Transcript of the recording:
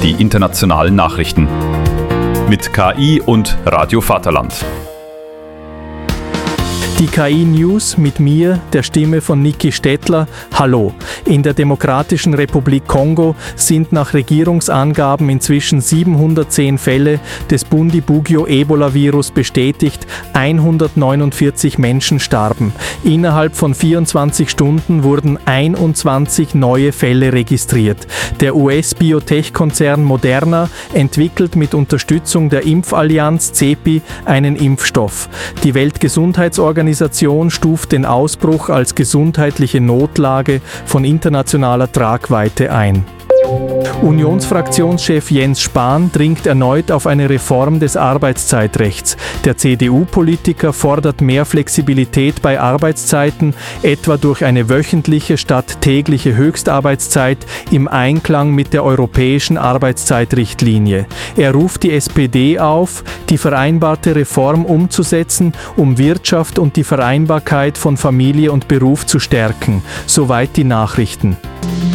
die internationalen Nachrichten. Mit KI und Radio Vaterland. Die KI-News mit mir, der Stimme von Niki Stettler. Hallo. In der Demokratischen Republik Kongo sind nach Regierungsangaben inzwischen 710 Fälle des Bundibugyo-Ebola-Virus bestätigt. 149 Menschen starben. Innerhalb von 24 Stunden wurden 21 neue Fälle registriert. Der US-Biotech-Konzern Moderna entwickelt mit Unterstützung der Impfallianz CEPI einen Impfstoff. Die Weltgesundheitsorganisation stuft den Ausbruch als gesundheitliche Notlage von internationaler Tragweite ein. Unionsfraktionschef Jens Spahn dringt erneut auf eine Reform des Arbeitszeitrechts. Der CDU-Politiker fordert mehr Flexibilität bei Arbeitszeiten, etwa durch eine wöchentliche statt tägliche Höchstarbeitszeit im Einklang mit der europäischen Arbeitszeitrichtlinie. Er ruft die SPD auf, die vereinbarte Reform umzusetzen, um Wirtschaft und die Vereinbarkeit von Familie und Beruf zu stärken. Soweit die Nachrichten.